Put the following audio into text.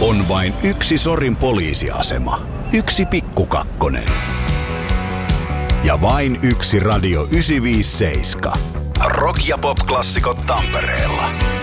On vain yksi Sorin poliisiasema. Yksi pikkukakkonen. Ja vain yksi Radio 957. Rock- ja pop-klassikot Tampereella.